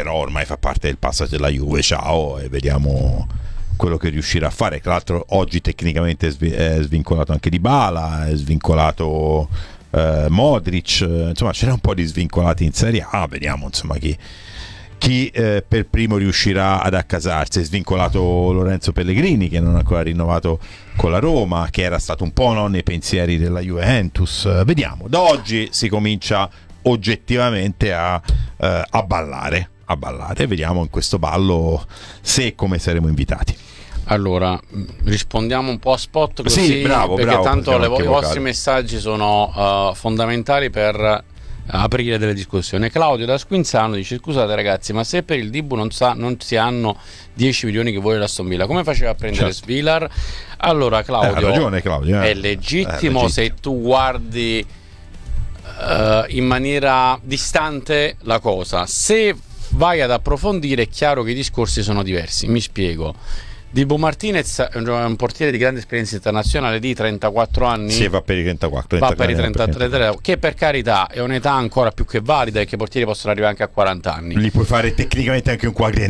però ormai fa parte del passaggio della Juve, ciao, e vediamo quello che riuscirà a fare. Tra l'altro oggi tecnicamente è svincolato anche Dybala, è svincolato Modric, insomma c'era un po' di svincolati in Serie A, vediamo insomma chi per primo riuscirà ad accasarsi. È svincolato Lorenzo Pellegrini, che non ha ancora rinnovato con la Roma, che era stato un po' nei pensieri della Juventus. Vediamo, da oggi si comincia oggettivamente a ballare, vediamo in questo ballo se e come saremo invitati. Allora, rispondiamo un po' a spot così, sì, bravo, perché tanto i vostri messaggi sono fondamentali per aprire delle discussioni. Claudio da Squinzano dice: scusate ragazzi, ma se per il Dibu non si hanno 10 milioni che vuole l'Aston Villa, come faceva a prendere Svilar? Allora Claudio, ha ragione Claudio, è legittimo se tu guardi in maniera distante la cosa. Se vai ad approfondire è chiaro che i discorsi sono diversi. Mi spiego. Dibu Martinez è un portiere di grande esperienza internazionale di 34 anni. Sì, va per i 34. Va per i 33, che per carità è un'età ancora più che valida e che i portieri possono arrivare anche a 40 anni. Gli puoi fare tecnicamente anche un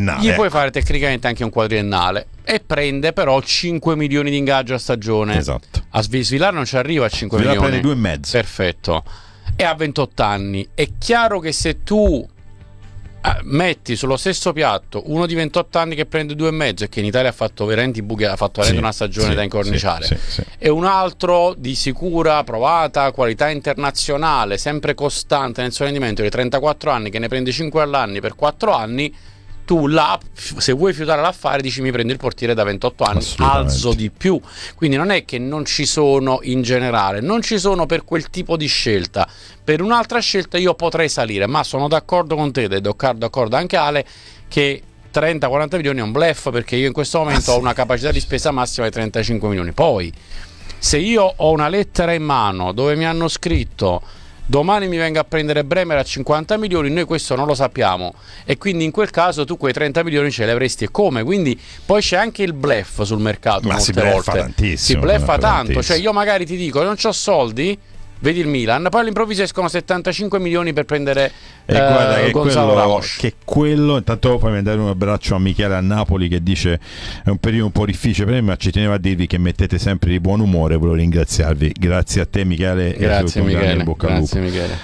quadriennale. E prende però 5 milioni di ingaggio a stagione. Esatto. A Svilar non ci arriva a 5 milioni. Prende 2,5. Perfetto. E ha 28 anni. È chiaro che se tu metti sullo stesso piatto uno di 28 anni che prende 2,5 e che in Italia ha fatto veramente una stagione da incorniciare, e un altro di sicura, provata qualità internazionale, sempre costante nel suo rendimento, di 34 anni che ne prende 5 all'anno per 4 anni, tu là, se vuoi fiutare l'affare, dici mi prendo il portiere da 28 anni, alzo di più. Quindi non è che non ci sono in generale, non ci sono per quel tipo di scelta. Per un'altra scelta io potrei salire, ma sono d'accordo con te ed è d'accordo anche Ale che 30-40 milioni è un bluff, perché io in questo momento ho una capacità di spesa massima di 35 milioni. Poi se io ho una lettera in mano dove mi hanno scritto domani mi venga a prendere Bremer a 50 milioni, noi questo non lo sappiamo, e quindi in quel caso tu quei 30 milioni ce li avresti, e come? Quindi poi c'è anche il bluff sul mercato. Ma molte volte si bleffa tanto, cioè io magari ti dico non c'ho soldi, vedi il Milan, poi all'improvviso escono 75 milioni per prendere Gonzalo Ramos. Che quello, intanto poi mandare un abbraccio a Michele a Napoli, che dice è un periodo un po' difficile per me, ma ci tenevo a dirvi che mettete sempre di buon umore, volevo ringraziarvi. Grazie a te Michele. Grazie Michele. Grazie Michele.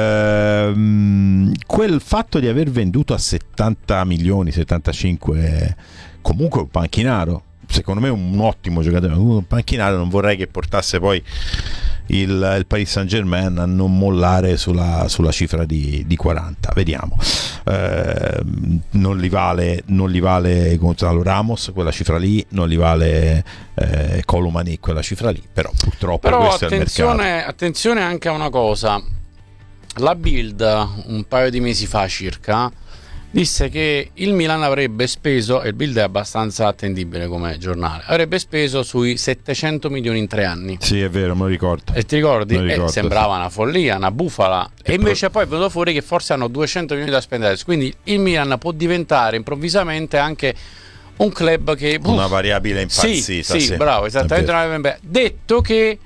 Quel fatto di aver venduto a 70 milioni, 75, comunque un panchinaro, secondo me un ottimo giocatore, un panchinaro, non vorrei che portasse poi il Paris Saint-Germain a non mollare sulla cifra di 40. Vediamo. Non li vale Gonzalo Ramos quella cifra lì, non li vale Colomani quella cifra lì, però purtroppo questo è il mercato. Attenzione anche a una cosa. La Bild un paio di mesi fa circa disse che il Milan avrebbe speso, e il Bild è abbastanza attendibile come giornale, avrebbe speso sui 700 milioni in 3 anni. Sì, è vero, me lo ricordo. E ti ricordi? Sembrava una follia, una bufala. E invece poi è venuto fuori che forse hanno 200 milioni da spendere. Quindi il Milan può diventare improvvisamente anche un club che... una variabile impazzita. Sì, bravo, esattamente. Detto che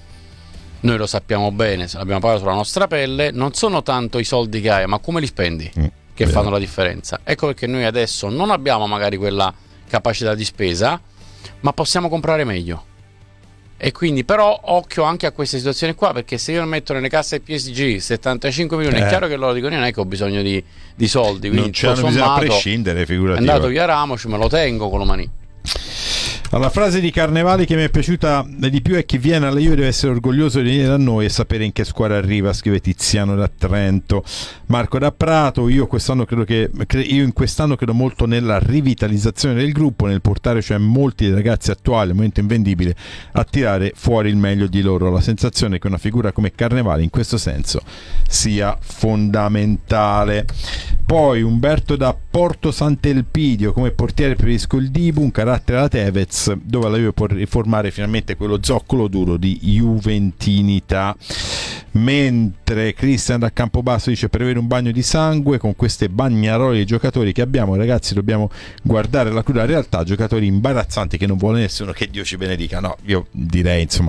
noi lo sappiamo bene, se l'abbiamo pagato sulla nostra pelle, non sono tanto i soldi che hai, ma come li spendi che fanno la differenza. Ecco perché noi adesso non abbiamo magari quella capacità di spesa, ma possiamo comprare meglio. E quindi però occhio anche a queste situazioni qua, perché se io metto nelle casse PSG 75 milioni, è chiaro che loro dicono non è che ho bisogno di soldi, quindi non c'è bisogno a prescindere, figurati. È andato via Ramos, me lo tengo con lo mani. La frase di Carnevali che mi è piaciuta di più è: chi viene alla Juve deve essere orgoglioso di venire da noi e sapere in che squadra arriva, scrive Tiziano da Trento. Marco da Prato: io in quest'anno credo molto nella rivitalizzazione del gruppo, nel portare cioè molti dei ragazzi attuali al momento invendibile a tirare fuori il meglio di loro. La sensazione è che una figura come Carnevali in questo senso sia fondamentale. Poi Umberto da Porto Sant'Elpidio: come portiere preferisco il Dibu, un carattere alla Tevez, dove la Juve può riformare finalmente quello zoccolo duro di juventinità. Mentre Cristian da Campobasso dice: per avere un bagno di sangue con queste bagnarole di giocatori che abbiamo, ragazzi, dobbiamo guardare la cruda realtà, giocatori imbarazzanti che non vuole nessuno, che Dio ci benedica. No, io direi insomma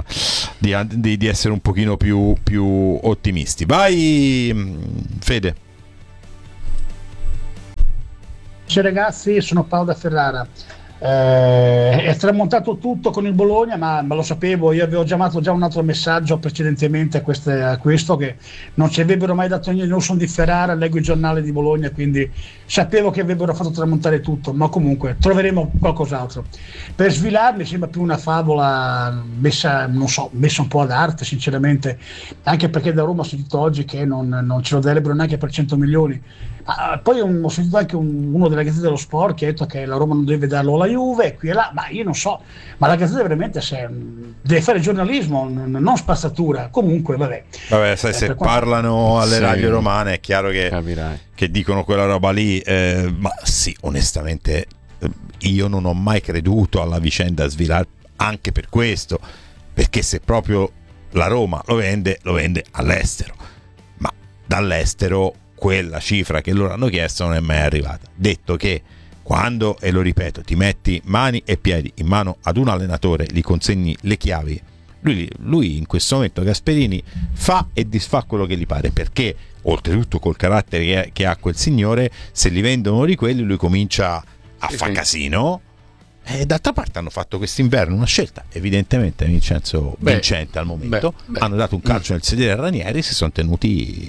di essere un pochino più ottimisti. Vai Fede. Ciao ragazzi, sono Paolo da Ferrara. È tramontato tutto con il Bologna, ma lo sapevo, io avevo già mandato un altro messaggio precedentemente a questo, che non ci avrebbero mai dato niente. Non sono di Ferrara, leggo i giornali di Bologna, quindi sapevo che avrebbero fatto tramontare tutto, ma comunque troveremo qualcos'altro. Per Svilar sembra più una favola messa un po' ad arte, sinceramente, anche perché da Roma ho sentito oggi che non ce lo darebbero neanche per 100 milioni. Poi ho sentito anche uno della Gazzetta dello Sport che ha detto che la Roma non deve darlo alla Juve, qui e là, ma io non so, ma la Gazzetta veramente deve fare giornalismo, non spazzatura. Comunque vabbè, sai, se parlano alle radio romane è chiaro che dicono quella roba lì, ma sì, onestamente io non ho mai creduto alla vicenda Svilar, anche per questo, perché se proprio la Roma lo vende all'estero, ma dall'estero quella cifra che loro hanno chiesto non è mai arrivata. Detto che quando, e lo ripeto, ti metti mani e piedi in mano ad un allenatore, gli consegni le chiavi, lui in questo momento, Gasperini, fa e disfa quello che gli pare, perché oltretutto col carattere che ha quel signore, se li vendono di quelli lui comincia a far casino. E d'altra parte hanno fatto quest'inverno una scelta evidentemente, Vincenzo, vincente al momento. Hanno dato un calcio nel sedere a Ranieri, si sono tenuti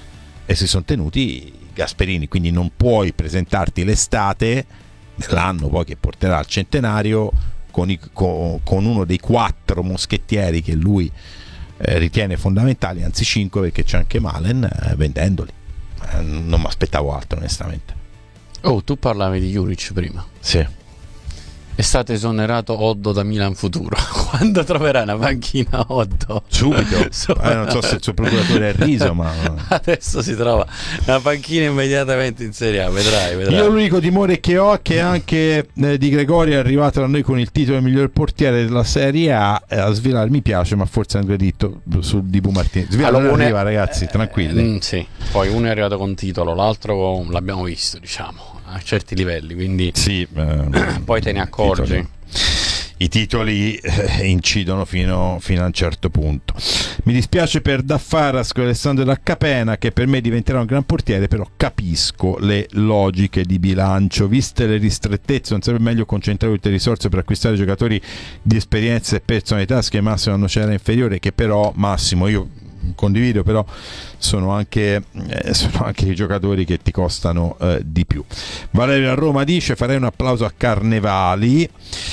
Gasperini, quindi non puoi presentarti l'estate nell'anno poi che porterà al centenario con uno dei 4 moschettieri che lui ritiene fondamentali, anzi 5, perché c'è anche Malen, vendendoli. Non mi aspettavo altro, onestamente. Tu parlavi di Juric prima. Sì. È stato esonerato Oddo da Milan Futuro. Quando troverà una panchina Oddo? Subito. Non so se il suo procuratore è riso, ma adesso si trova una panchina immediatamente in Serie A. Vedrai. Io l'unico timore che ho è che anche Di Gregorio è arrivato da noi con il titolo di miglior portiere della Serie A. A Svilar mi piace, ma forse è un gradito su Di Martini. Svilar non arriva, ragazzi, tranquilli. Sì. Poi uno è arrivato con titolo, l'altro l'abbiamo visto, diciamo, a certi livelli, quindi sì, poi te ne accorgi. I titoli incidono fino a un certo punto. Mi dispiace per Daffaras con Alessandro da Capena, che per me diventerà un gran portiere, però capisco le logiche di bilancio. Viste le ristrettezze, non sarebbe meglio concentrare tutte le risorse per acquistare giocatori di esperienza e personalità che Massimo hanno c'era inferiore, che però Massimo io condivido, però sono anche i giocatori che ti costano di più. Valerio a Roma dice: farei un applauso a Carnevali.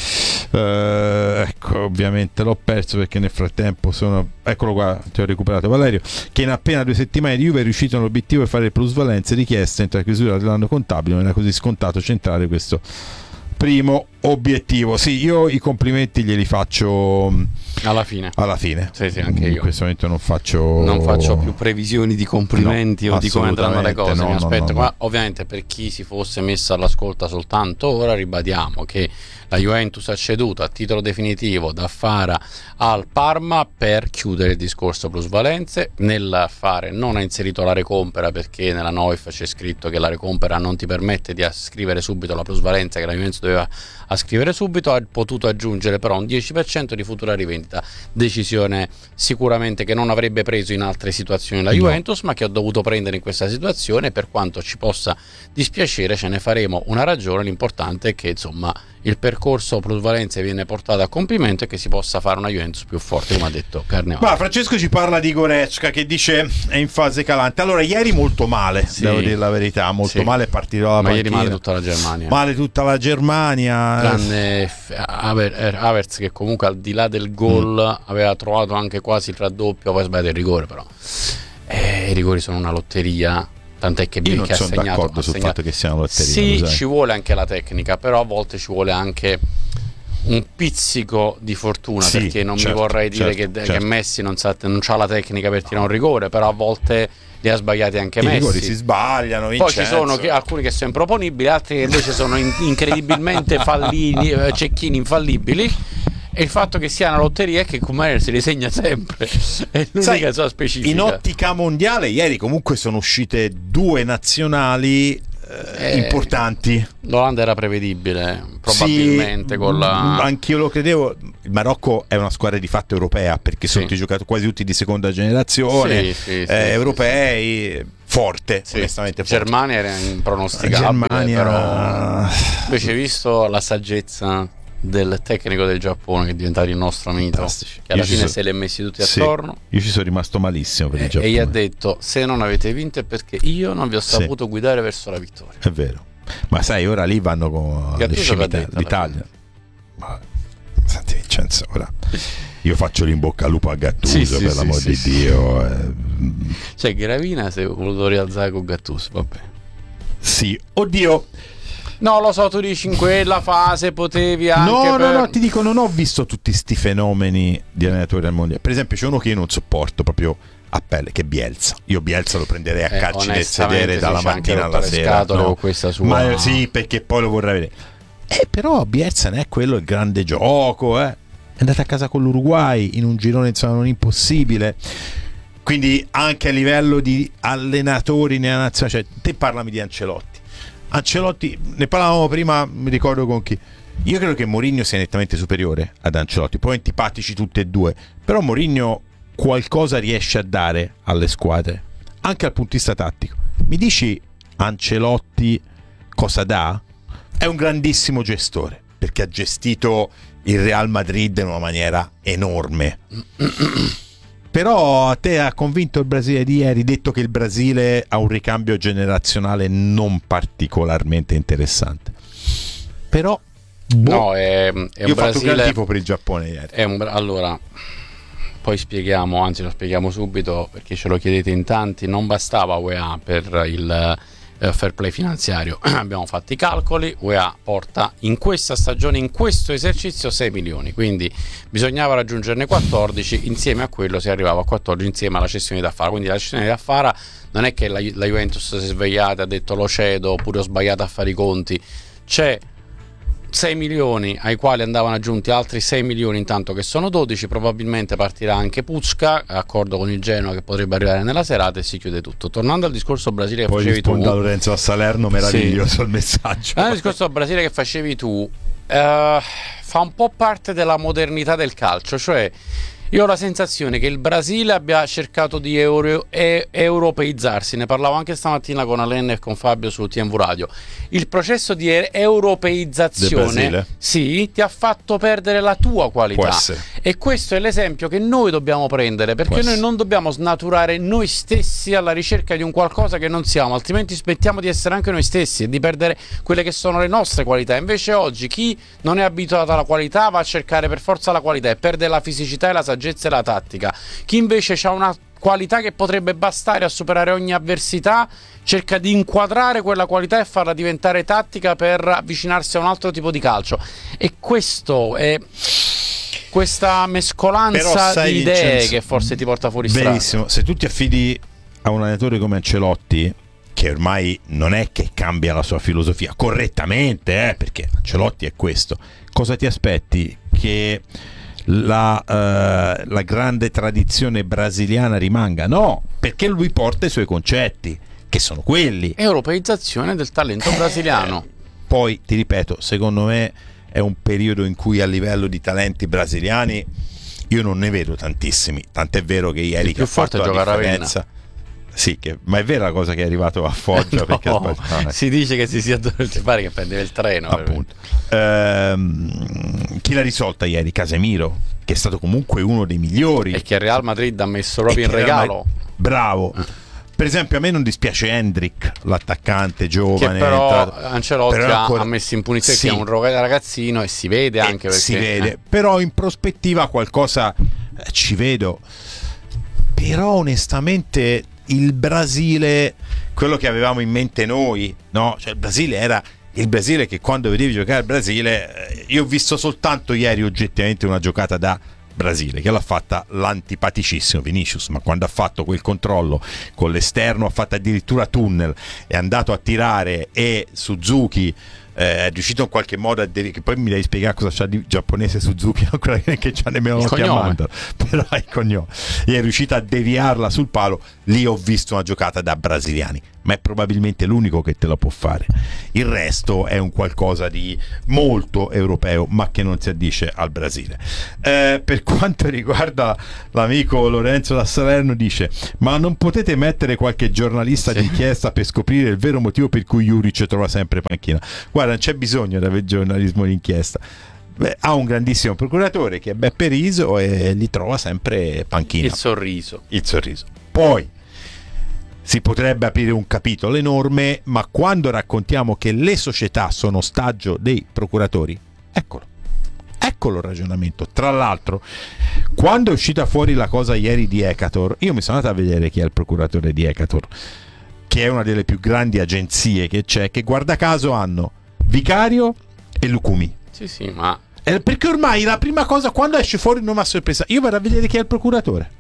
Ecco, ovviamente l'ho perso perché nel frattempo eccolo qua, ti ho recuperato Valerio, che in appena 2 settimane di Juve è riuscito nell'obiettivo di fare le plusvalenze richieste entro la chiusura dell'anno contabile. Non era così scontato centrare questo primo obiettivo. Sì, io i complimenti glieli faccio alla fine. Sì, anche io in questo momento non faccio più previsioni di complimenti o di come andranno le cose. Mi aspetto. No. Ma ovviamente, per chi si fosse messa all'ascolta soltanto ora, ribadiamo che la Juventus ha ceduto a titolo definitivo Daffara al Parma per chiudere il discorso plusvalenze. Nell'affare non ha inserito la recompera, perché nella NOIF c'è scritto che la recompera non ti permette di ascrivere subito la plusvalenza che la Juventus doveva ascrivere subito. Ha potuto aggiungere però un 10% di futura rivendita, decisione sicuramente che non avrebbe preso in altre situazioni la Juventus, ma che ha dovuto prendere in questa situazione. Per quanto ci possa dispiacere, ce ne faremo una ragione. L'importante è che insomma il percorso plusvalenze viene portato a compimento e che si possa fare una Juventus più forte, come ha detto Carnevale. Ma Francesco ci parla di Goretzka, che dice è in fase calante. Allora, ieri molto male, devo dire la verità, molto male, è partito dalla panchina. Ieri male tutta la Germania, tranne Havertz, che comunque al di là del gol aveva trovato anche quasi il raddoppio, poi sbagliato il rigore, però i rigori sono una lotteria. Tant'è che io non sono d'accordo sul fatto che sia una lotteria. Sì, ci vuole anche la tecnica, però a volte ci vuole anche un pizzico di fortuna, perché non mi vorrei dire che Messi non c'ha la tecnica per tirare un rigore, però a volte li ha sbagliati anche Messi. I rigori si sbagliano, Vincenzo. Poi ci sono alcuni che sono improponibili, altri che invece sono incredibilmente cecchini infallibili. E il fatto che sia una lotteria è che Kummer si risegna sempre, è l'unica sua specifica. In ottica mondiale ieri comunque sono uscite 2 nazionali importanti. L'Olanda era prevedibile, probabilmente, con la... Anch'io lo credevo. Il Marocco è una squadra di fatto europea, perché sono giocatori quasi tutti di seconda generazione, europei. forte, Sì. onestamente forte. Germania era impronosticabile, però invece visto la saggezza del tecnico del Giappone, che è diventato il nostro mito, Fantastici. che alla Io fine ci so- se li è messi tutti Sì, attorno, io ci sono rimasto malissimo per il e Giappone. gli ha detto: se non avete vinto è perché io non vi ho saputo guidare verso la vittoria. È vero, ma sai, ora lì vanno con le Gattuso scimità l'ha detto alla l'Italia. Ma senti Vincenzo, ora io faccio l'in bocca al lupo a Gattuso, Sì, per sì, l'amor sì, di sì. Dio. Cioè Gravina si è voluto rialzare con Gattuso, vabbè. Sì, oddio. No, lo so, tu dici in quella fase potevi anche No, ti dico, non ho visto tutti sti fenomeni di allenatori al mondiale. Per esempio c'è uno che io non sopporto proprio a pelle, che è Bielsa. Io Bielsa lo prenderei a calci nel sedere dalla mattina alla sera. Scatole No. con questa sua. Ma sì, perché poi lo vorrei vedere. Però Bielsa non è quello il grande gioco, È andato a casa con l'Uruguay in un girone insomma non impossibile. Quindi anche a livello di allenatori nella nazionale, cioè te parlami di Ancelotti, ne parlavamo prima, mi ricordo con chi. Io credo che Mourinho sia nettamente superiore ad Ancelotti, poi antipatici tutti e due, però Mourinho qualcosa riesce a dare alle squadre, anche dal punto di vista tattico. Mi dici Ancelotti cosa dà? È un grandissimo gestore, perché ha gestito il Real Madrid in una maniera enorme. Però a te ha convinto il Brasile di ieri, detto che il Brasile ha un ricambio generazionale non particolarmente interessante. Però No, è un io ho fatto un gran Brasile. tifo per il Giappone ieri. Allora, poi spieghiamo, anzi lo spieghiamo subito perché ce lo chiedete in tanti. Non bastava UEA per il fair play finanziario. Abbiamo fatto i calcoli, UEA porta in questa stagione, in questo esercizio 6 milioni, quindi bisognava raggiungerne 14, insieme a quello si arrivava a 14 insieme alla cessione d'affare. Quindi la cessione d'affare non è che la Juventus si è svegliata e ha detto lo cedo oppure ho sbagliato a fare i conti. C'è 6 milioni ai quali andavano aggiunti altri 6 milioni, intanto che sono 12. Probabilmente partirà anche Pucca, accordo con il Genoa che potrebbe arrivare nella serata, e si chiude tutto. Tornando al discorso Brasile che Poi facevi tu, risponda Lorenzo a Salerno, meraviglioso il messaggio. il discorso Brasile che facevi tu fa un po' parte della modernità del calcio, cioè io ho la sensazione che il Brasile abbia cercato di europeizzarsi. Ne parlavo anche stamattina con Alain e con Fabio su TMV Radio. Il processo di europeizzazione sì, ti ha fatto perdere la tua qualità, e questo è l'esempio che noi dobbiamo prendere, perché noi non dobbiamo snaturare noi stessi alla ricerca di un qualcosa che non siamo, altrimenti smettiamo di essere anche noi stessi e di perdere quelle che sono le nostre qualità. Invece oggi chi non è abituato alla qualità va a cercare per forza la qualità e perde la fisicità e la saggezza e la tattica. Chi invece ha una qualità che potrebbe bastare a superare ogni avversità cerca di inquadrare quella qualità e farla diventare tattica per avvicinarsi a un altro tipo di calcio. E questo è questa mescolanza di idee, Vincenzo, che forse ti porta fuori strada. Benissimo, se tu ti affidi a un allenatore come Ancelotti, che ormai non è che cambia la sua filosofia correttamente, perché Ancelotti è questo, cosa ti aspetti? Che la grande tradizione brasiliana rimanga? No, perché lui porta i suoi concetti, che sono quelli. Europeizzazione del talento brasiliano. Poi ti ripeto, secondo me è un periodo in cui a livello di talenti brasiliani io non ne vedo tantissimi, tant'è vero che ieri che ha fatto la differenza. Sì, ma è vera la cosa che è arrivato a Foggia? No, perché si dice che si sia dovuto fare, che prendeva il treno. Appunto. Chi l'ha risolta ieri? Casemiro, che è stato comunque uno dei migliori. E che il Real Madrid ha messo proprio in regalo. Bravo. Per esempio a me non dispiace Hendrik, l'attaccante giovane, che però Ancelotti ha messo in punizione, sì, che è un ragazzino, e si vede anche perché si vede, però in prospettiva qualcosa ci vedo. Però onestamente il Brasile, quello che avevamo in mente noi, no? Cioè il Brasile era il Brasile che quando vedevi giocare il Brasile, io ho visto soltanto ieri oggettivamente una giocata da Brasile, che l'ha fatta l'antipaticissimo Vinicius, ma quando ha fatto quel controllo con l'esterno, ha fatto addirittura tunnel, è andato a tirare, e Suzuki è riuscito in qualche modo a che poi mi devi spiegare cosa c'ha di giapponese Suzuki, non quella che c'ha nemmeno chiamando, però il cognome, e è riuscito a deviarla sul palo. Lì ho visto una giocata da brasiliani, ma è probabilmente l'unico che te la può fare. Il resto è un qualcosa di molto europeo, ma che non si addice al Brasile. Per quanto riguarda l'amico Lorenzo da Salerno, dice: ma non potete mettere qualche giornalista d'inchiesta per scoprire il vero motivo per cui Juric trova sempre panchina? Guarda, non c'è bisogno di avere giornalismo d'inchiesta. Ha un grandissimo procuratore che è Beppe Riso e gli trova sempre panchina. Il sorriso. Poi si potrebbe aprire un capitolo enorme, ma quando raccontiamo che le società sono ostaggio dei procuratori, eccolo il ragionamento. Tra l'altro, quando è uscita fuori la cosa ieri di Ecator, io mi sono andato a vedere chi è il procuratore di Ecator, che è una delle più grandi agenzie che c'è, che guarda caso hanno Vicario e Lucumi. Sì, ma perché ormai la prima cosa, quando esce fuori non mi ha sorpresa, io vado a vedere chi è il procuratore.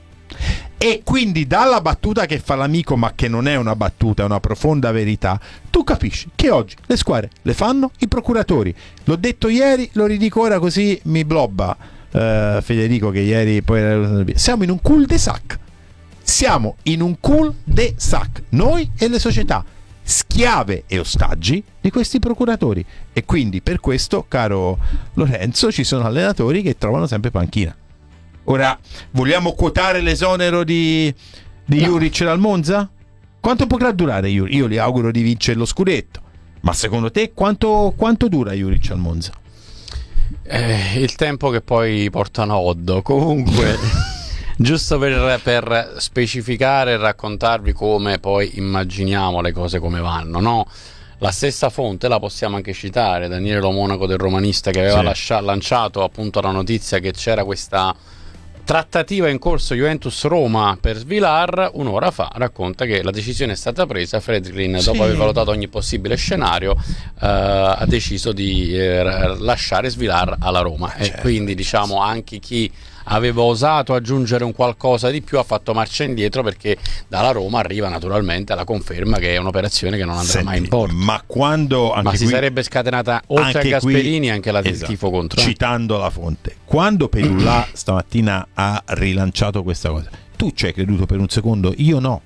E quindi dalla battuta che fa l'amico, ma che non è una battuta, è una profonda verità, tu capisci che oggi le squadre le fanno i procuratori. L'ho detto ieri, lo ridico ora così mi blobba Federico, che ieri poi siamo in un cul-de-sac. Siamo in un cul-de-sac, noi e le società, schiave e ostaggi di questi procuratori. E quindi per questo, caro Lorenzo, ci sono allenatori che trovano sempre panchina. Ora, vogliamo quotare l'esonero di Juric dal Monza? Quanto potrà durare Juric? Io gli auguro di vincere lo scudetto, ma secondo te quanto dura Juric al Monza? Il tempo che poi portano Oddo. Comunque giusto per specificare e raccontarvi come poi immaginiamo le cose come vanno, no? La stessa fonte la possiamo anche citare, Daniele Lo Monaco del Romanista, che aveva lanciato appunto la notizia che c'era questa trattativa in corso Juventus-Roma per Svilar. Un'ora fa racconta che la decisione è stata presa. Friedkin, dopo aver valutato ogni possibile scenario, ha deciso di lasciare Svilar alla Roma. E quindi diciamo anche chi aveva osato aggiungere un qualcosa di più ha fatto marcia indietro, perché dalla Roma arriva naturalmente la conferma che è un'operazione che non andrà mai in porto. Ma quando si sarebbe scatenata oltre a Gasperini anche la del tifo contro. Citando la fonte, quando Pedulla stamattina ha rilanciato questa cosa, tu ci hai creduto per un secondo? Io no,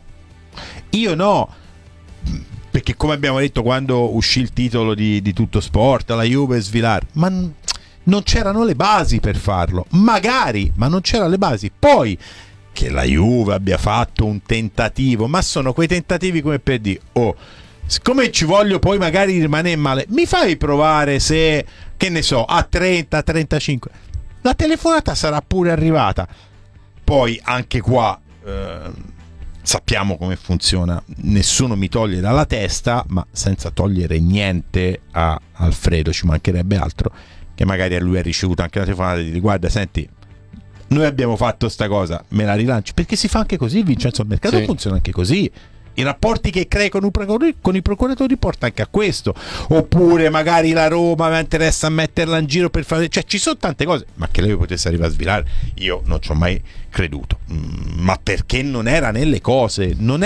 perché come abbiamo detto quando uscì il titolo di Tutto Sport, la Juve Svilar, ma non c'erano le basi per farlo, magari, ma non c'erano le basi. Poi che la Juve abbia fatto un tentativo, ma sono quei tentativi come per dire: siccome ci voglio poi magari rimanere male, mi fai provare se, che ne so, a 30, 35 la telefonata sarà pure arrivata. Poi anche qua sappiamo come funziona, nessuno mi toglie dalla testa, ma senza togliere niente a Alfredo, ci mancherebbe altro, che magari a lui ha ricevuto anche una telefonata di: guarda, senti, noi abbiamo fatto sta cosa, me la rilanci? Perché si fa anche così, Vincenzo, il mercato funziona anche così. I rapporti che crei con i procuratori porta anche a questo. Oppure magari la Roma mi interessa a metterla in giro per fare, cioè ci sono tante cose. Ma che lei potesse arrivare a Svilare, io non ci ho mai creduto, ma perché non era nelle cose, non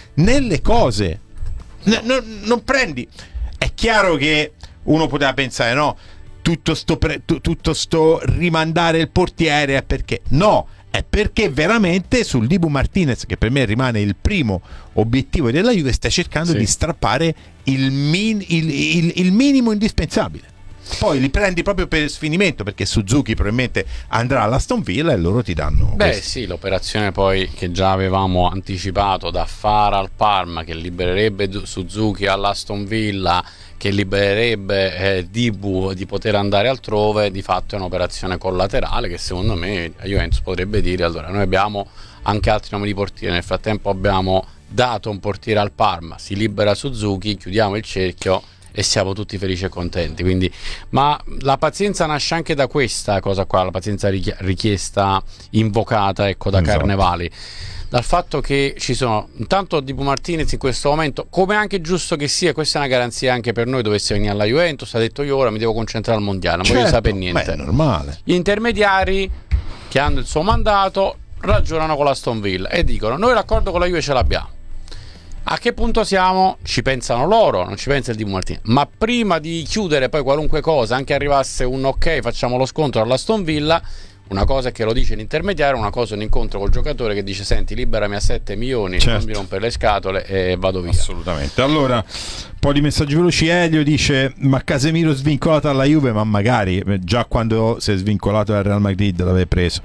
prendi. È chiaro che uno poteva pensare: no, tutto sto rimandare il portiere è perché è perché veramente sul Dibu Martinez, che per me rimane il primo obiettivo della Juve, stai cercando di strappare il minimo indispensabile. Poi li prendi proprio per sfinimento, perché Suzuki probabilmente andrà all'Aston Villa e loro ti danno l'operazione poi che già avevamo anticipato da fare al Parma, che libererebbe Suzuki all'Aston Villa, che libererebbe Dibu di poter andare altrove. Di fatto è un'operazione collaterale che secondo me Juventus potrebbe dire: allora, noi abbiamo anche altri nomi di portiere, nel frattempo abbiamo dato un portiere al Parma, si libera Suzuki, chiudiamo il cerchio e siamo tutti felici e contenti. Quindi, ma la pazienza nasce anche da questa cosa qua, la pazienza richiesta, invocata, da Carnevali, dal fatto che ci sono intanto Dibu Martinez in questo momento, come anche giusto che sia, questa è una garanzia anche per noi, dovesse venire alla Juventus, ha detto: io ora mi devo concentrare al mondiale, non voglio sapere niente. È normale. Gli intermediari che hanno il suo mandato ragionano con l'Aston Villa e dicono: noi l'accordo con la Juve ce l'abbiamo. A che punto siamo? Ci pensano loro, non ci pensa il Dibu Martinez. Ma prima di chiudere poi qualunque cosa, anche arrivasse un ok, facciamo lo scontro all'Aston Villa, Una cosa è che lo dice l'intermediario, una cosa è un incontro col giocatore che dice: senti, liberami a 7 milioni, certo, non mi rompere le scatole e vado via. Assolutamente. Allora, un po' di messaggi veloci. Elio dice: ma Casemiro svincolato alla Juve? Ma magari già quando si è svincolato dal Real Madrid l'aveva preso.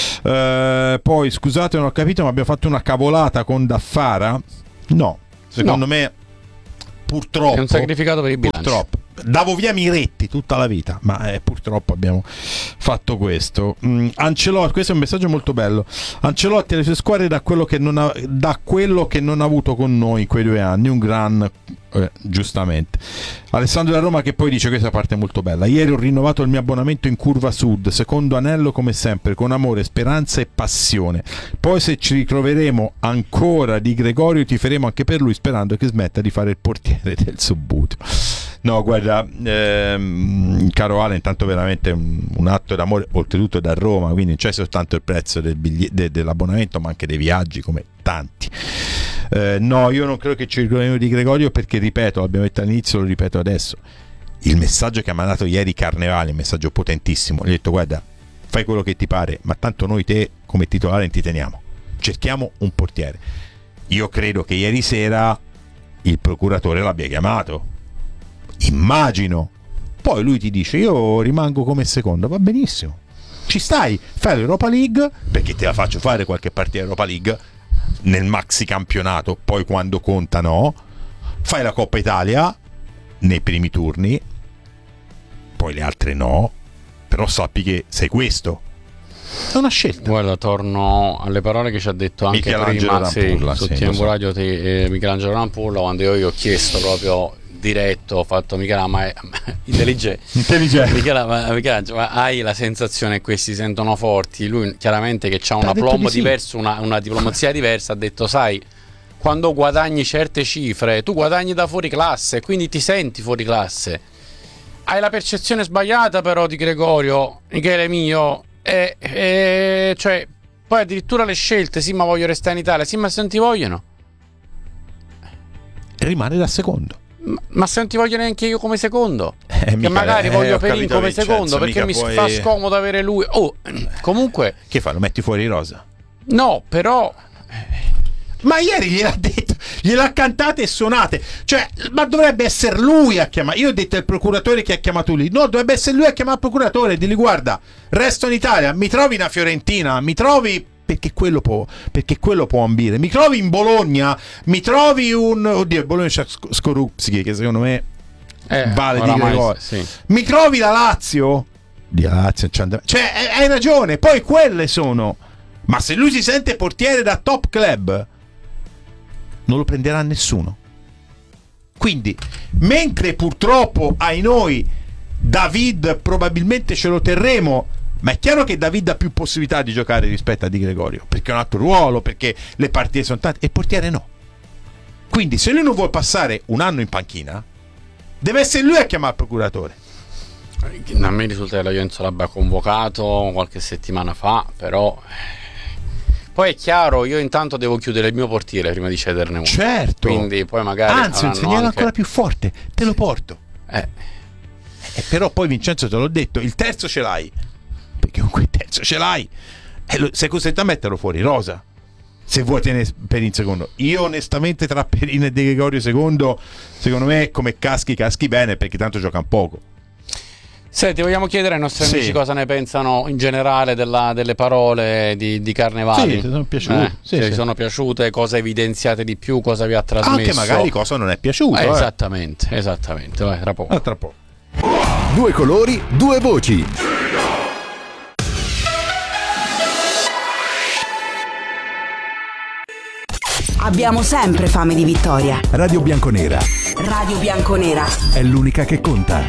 Poi scusate, non ho capito, ma abbiamo fatto una cavolata con Daffara? No, secondo me purtroppo è un sacrificato per il bilancio. Purtroppo davo via Miretti tutta la vita, ma purtroppo abbiamo fatto questo. Ancelotti, questo è un messaggio molto bello. Ancelotti alle sue squadre da quello che non ha avuto con noi in quei 2 anni, un gran giustamente. Alessandro da Roma che poi dice questa parte è molto bella: ieri ho rinnovato il mio abbonamento in Curva Sud, secondo anello come sempre, con amore, speranza e passione. Poi se ci ritroveremo ancora di Gregorio tiferemo anche per lui, sperando che smetta di fare il portiere del Subbuteo. No, guarda, caro Ale, intanto veramente un atto d'amore, oltretutto da Roma, quindi non c'è soltanto il prezzo dell'abbonamento, ma anche dei viaggi, come tanti. No, io non credo che ci ricordiamo di Gregorio, perché ripeto, l'abbiamo detto all'inizio, lo ripeto adesso, il messaggio che ha mandato ieri Carnevale, un messaggio potentissimo, gli ho detto: guarda, fai quello che ti pare, ma tanto noi te come titolare ti teniamo, cerchiamo un portiere. Io credo che ieri sera il procuratore l'abbia chiamato, immagino. Poi lui ti dice: io rimango come secondo, va benissimo, ci stai, fai l'Europa League, perché te la faccio fare qualche partita Europa League nel maxi campionato, poi quando conta no, fai la Coppa Italia nei primi turni, poi le altre no, però sappi che sei questo, è una scelta. Guarda, torno alle parole che ci ha detto anche Michelangelo prima su Tempo Radio Michelangelo Rampulla, quando io ho chiesto proprio diretto, ho fatto: Michela, ma è intelligente. Michelangelo, ma hai la sensazione che questi si sentono forti? Lui chiaramente, che ha un aplomb diverso, una diplomazia diversa, ha detto: sai, quando guadagni certe cifre tu guadagni da fuori classe, quindi ti senti fuori classe. Hai la percezione sbagliata però di Gregorio, Michele mio, cioè poi addirittura le scelte: sì, ma voglio restare in Italia, sì, ma se non ti vogliono rimane da secondo. Ma se non ti voglio neanche io come secondo, che magari voglio Perin come Vincenzo, secondo, perché mi fa scomodo avere lui. Comunque, che fa? Lo metti fuori rosa? No, però ma ieri gliel'ha detto, gliel'ha cantate e suonate, cioè, ma dovrebbe essere lui a chiamare. Io ho detto al procuratore che ha chiamato lui, no, dovrebbe essere lui a chiamare il procuratore e dirgli: guarda, resto in Italia, mi trovi una Fiorentina, mi trovi, perché quello può ambire, mi trovi in Bologna, mi trovi oddio, Bologna c'è Skorupski che secondo me vale di Gregorio, sì. Mi trovi la Lazio, cioè hai ragione, poi quelle sono, ma se lui si sente portiere da top club non lo prenderà nessuno. Quindi mentre purtroppo ai noi David probabilmente ce lo terremo, ma è chiaro che David ha più possibilità di giocare rispetto a Di Gregorio, perché è un altro ruolo, perché le partite sono tante, e il portiere no. Quindi se lui non vuole passare un anno in panchina, deve essere lui a chiamare il procuratore. A me risulta che la Juventus l'abbia convocato qualche settimana fa, però poi è chiaro, io intanto devo chiudere il mio portiere prima di cederne uno. Certo. Quindi poi magari anzi, un segnale ancora più forte, te lo porto. Però poi Vincenzo, te l'ho detto, il terzo ce l'hai, perché comunque il terzo ce l'hai, sei costretto a metterlo fuori rosa se vuoi tenere Perin secondo. Io onestamente tra Perin e De Gregorio secondo, secondo me come caschi bene, perché tanto giocano poco. Senti, vogliamo chiedere ai nostri amici cosa ne pensano in generale delle parole di Carnevali? Sì, ti sono piaciute. Sì. Sono piaciute, cosa evidenziate di più, cosa vi ha trasmesso. Anche magari cosa non è piaciuto. Esattamente. Vai, tra poco. Tra poco. Due colori, due voci. Abbiamo sempre fame di vittoria. Radio Bianconera. Radio Bianconera. È l'unica che conta.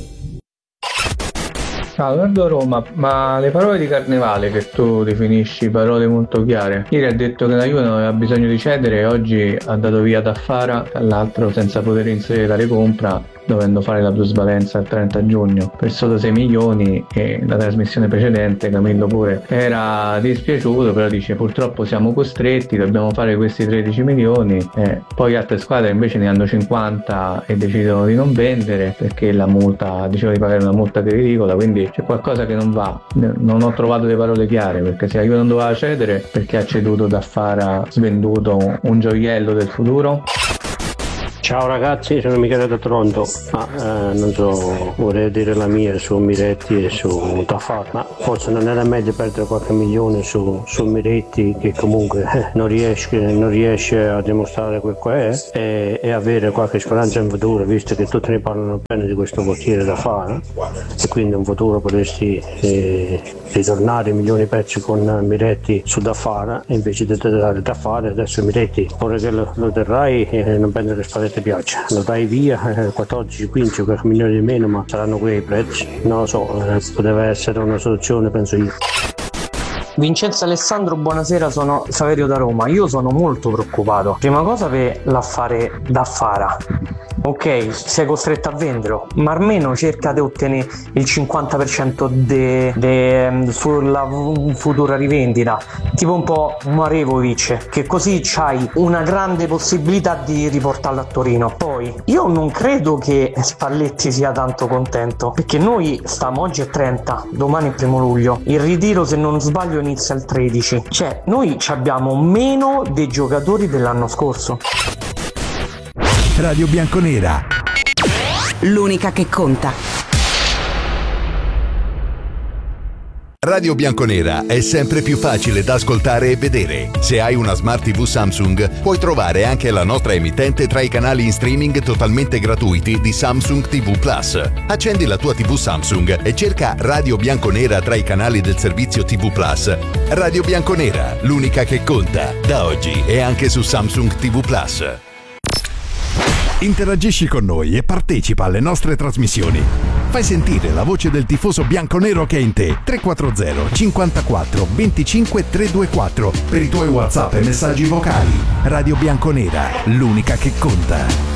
Ciao, Leonardo Roma, ma le parole di Carnevale, che tu definisci parole molto chiare, ieri ha detto che la Juve non aveva bisogno di cedere e oggi ha dato via Daffara, tra l'altro senza poter inserire la recompra, dovendo fare la plusvalenza il 30 giugno per solo 6 milioni, e la trasmissione precedente Camillo pure era dispiaciuto, però dice purtroppo siamo costretti, dobbiamo fare questi 13 milioni, poi altre squadre invece ne hanno 50 e decidono di non vendere perché la multa, diceva di pagare una multa che è ridicola, quindi c'è qualcosa che non va. Non ho trovato le parole chiare, perché se io non doveva cedere, perché ha ceduto Daffara, svenduto un gioiello del futuro. Ciao ragazzi, sono Michele da Toronto, non so, vorrei dire la mia su Miretti e su Daffara, ma forse non era meglio perdere qualche milione su Miretti, che comunque non riesce a dimostrare quel che è, e avere qualche speranza in futuro, visto che tutti ne parlano bene di questo portiere Daffara, e quindi in futuro potresti ritornare milioni di pezzi con Miretti su Daffara, e invece di dare Daffara adesso Miretti, ora che lo terrai non prendere le spallette pioggia, lo dai via 14-15 qualche milioni di meno, ma saranno quei prezzi, non lo so, poteva essere una soluzione, penso io. Vincenzo Alessandro, buonasera, sono Saverio da Roma. Io sono molto preoccupato. Prima cosa per l'affare Daffara. Ok, sei costretto a venderlo, ma almeno cerca di ottenere il 50% sulla futura rivendita, tipo un po' Marevovic, che così c'hai una grande possibilità di riportarlo a Torino. Poi, io non credo che Spalletti sia tanto contento, perché noi stiamo oggi a 30, domani è 1 luglio, il ritiro se non sbaglio inizia il 13, cioè noi abbiamo meno dei giocatori dell'anno scorso. Radio Bianconera, l'unica che conta. Radio Bianconera è sempre più facile da ascoltare e vedere. Se hai una Smart TV Samsung, puoi trovare anche la nostra emittente tra i canali in streaming totalmente gratuiti di Samsung TV Plus. Accendi la tua TV Samsung e cerca Radio Bianconera tra i canali del servizio TV Plus. Radio Bianconera, l'unica che conta. Da oggi è anche su Samsung TV Plus. Interagisci con noi e partecipa alle nostre trasmissioni. Fai sentire la voce del tifoso bianconero che è in te. 340 54 25 324 per i tuoi WhatsApp e messaggi vocali. Radio Bianconera, l'unica che conta.